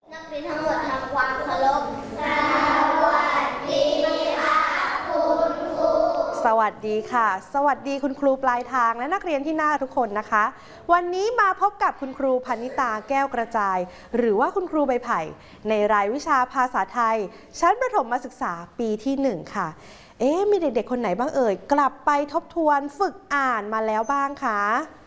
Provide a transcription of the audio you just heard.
นักเรียนทั้งหมดทำความเคารพสวัสดีค่ะคุณครูสวัสดีค่ะสวัสดีคุณครูปลายทางและนักเรียนที่น่าทุกคนนะคะวันนี้มาพบกับคุณครูพนิตาแก้วกระจายหรือว่าคุณครูใบไผ่ในรายวิชาภาษาไทยชั้นประถมศึกษาปีที่1ค่ะมีเด็กๆคนไหนบ้างเอ่ยกลับไปทบทวนฝึกอ่านมาแล้วบ้างคะ